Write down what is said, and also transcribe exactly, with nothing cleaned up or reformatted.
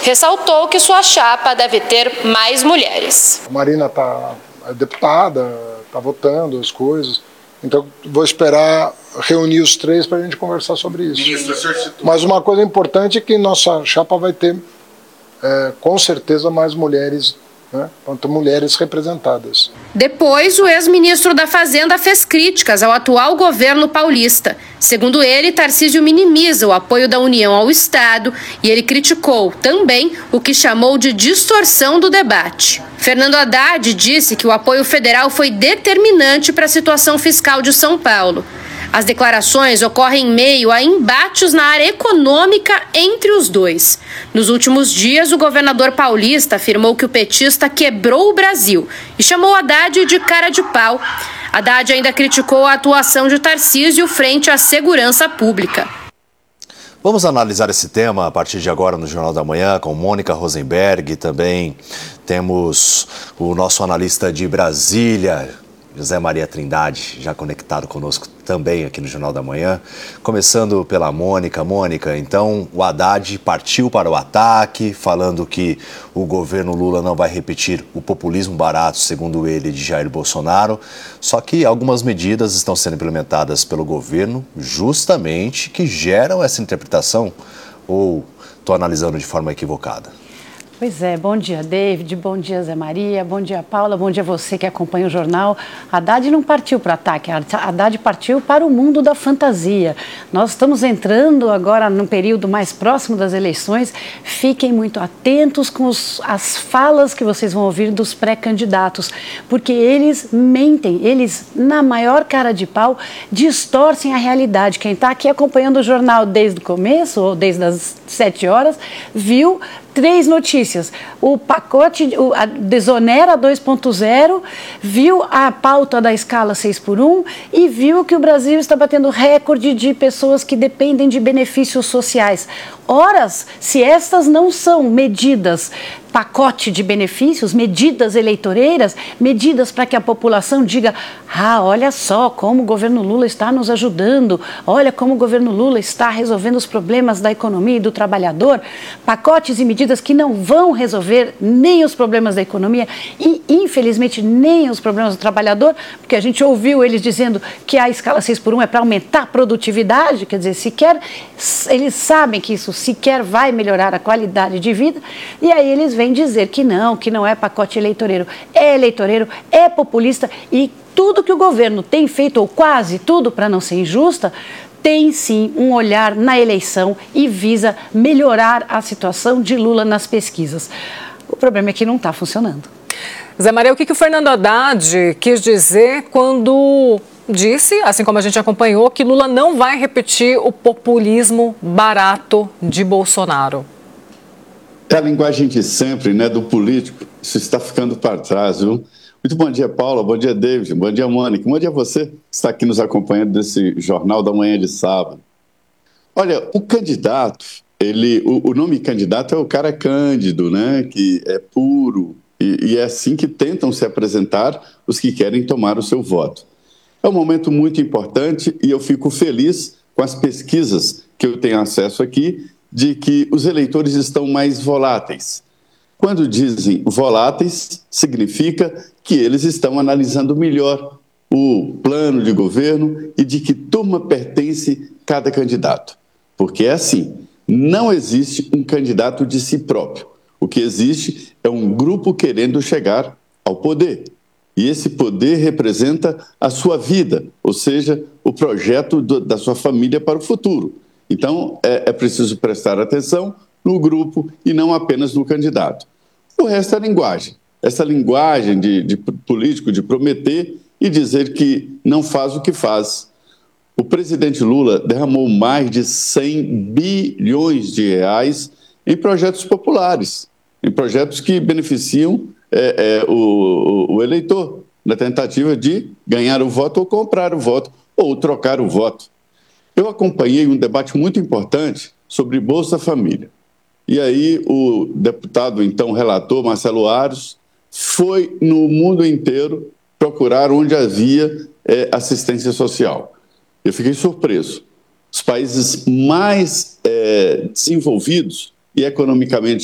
ressaltou que sua chapa deve ter mais mulheres. A Marina está deputada, está votando as coisas, então vou esperar reunir os três para a gente conversar sobre isso. Ministro, mas uma coisa importante é que nossa chapa vai ter, é, com certeza, mais mulheres, né, quanto mulheres representadas. Depois, o ex-ministro da Fazenda fez críticas ao atual governo paulista. Segundo ele, Tarcísio minimiza o apoio da União ao Estado e ele criticou também o que chamou de distorção do debate. Fernando Haddad disse que o apoio federal foi determinante para a situação fiscal de São Paulo. As declarações ocorrem em meio a embates na área econômica entre os dois. Nos últimos dias, o governador paulista afirmou que o petista quebrou o Brasil e chamou Haddad de cara de pau. Haddad ainda criticou a atuação de Tarcísio frente à segurança pública. Vamos analisar esse tema a partir de agora no Jornal da Manhã com Mônica Rosenberg. Também temos o nosso analista de Brasília, José Maria Trindade, já conectado conosco também aqui no Jornal da Manhã. Começando pela Mônica. Mônica, então o Haddad partiu para o ataque, falando que o governo Lula não vai repetir o populismo barato, segundo ele, de Jair Bolsonaro. Só que algumas medidas estão sendo implementadas pelo governo, justamente, que geram essa interpretação, ou estou analisando de forma equivocada? Pois é, bom dia, David, bom dia, Zé Maria, bom dia, Paula, bom dia você que acompanha o jornal. Haddad não partiu para o ataque, Haddad partiu para o mundo da fantasia. Nós estamos entrando agora num período mais próximo das eleições. Fiquem muito atentos com os, as falas que vocês vão ouvir dos pré-candidatos, porque eles mentem, eles, na maior cara de pau, distorcem a realidade. Quem está aqui acompanhando o jornal desde o começo, ou desde as sete horas, viu três notícias. O pacote, o, a Desonera dois ponto zero, viu a pauta da escala seis por um e viu que o Brasil está batendo recorde de pessoas que dependem de benefícios sociais. Ora, se estas não são medidas, pacote de benefícios, medidas eleitoreiras, medidas para que a população diga: ah, olha só como o governo Lula está nos ajudando, olha como o governo Lula está resolvendo os problemas da economia e do trabalhador, pacotes e medidas que não vão resolver nem os problemas da economia e, infelizmente, nem os problemas do trabalhador, porque a gente ouviu eles dizendo que a escala seis por um é para aumentar a produtividade, quer dizer, sequer, eles sabem que isso sequer vai melhorar a qualidade de vida, e aí eles vêm dizer que não, que não é pacote eleitoreiro. É eleitoreiro, é populista, e tudo que o governo tem feito, ou quase tudo, para não ser injusta, tem sim um olhar na eleição e visa melhorar a situação de Lula nas pesquisas. O problema é que não está funcionando. Zé Maria, o que, que o Fernando Haddad quis dizer quando disse, assim como a gente acompanhou, que Lula não vai repetir o populismo barato de Bolsonaro? É a linguagem de sempre, né, do político. Isso está ficando para trás, viu? Muito bom dia, Paula. Bom dia, David. Bom dia, Mônica. Bom dia a você que está aqui nos acompanhando desse Jornal da Manhã de sábado. Olha, o candidato, ele, o, o nome candidato é o cara cândido, né, que é puro, e, e é assim que tentam se apresentar os que querem tomar o seu voto. É um momento muito importante e eu fico feliz com as pesquisas que eu tenho acesso aqui, de que os eleitores estão mais voláteis. Quando dizem voláteis, significa que eles estão analisando melhor o plano de governo e de que turma pertence cada candidato. Porque é assim, não existe um candidato de si próprio. O que existe é um grupo querendo chegar ao poder. E esse poder representa a sua vida, ou seja, o projeto do, da sua família para o futuro. Então, é, é preciso prestar atenção no grupo e não apenas no candidato. O resto é linguagem. Essa linguagem de, de político de prometer e dizer que não faz o que faz. O presidente Lula derramou mais de cem bilhões de reais em projetos populares, em projetos que beneficiam é, é, o, o eleitor, na tentativa de ganhar o voto ou comprar o voto, ou trocar o voto. Eu acompanhei um debate muito importante sobre Bolsa Família. E aí o deputado, então, relator Marcelo Aros, foi no mundo inteiro procurar onde havia é, assistência social. Eu fiquei surpreso. Os países mais é, desenvolvidos e economicamente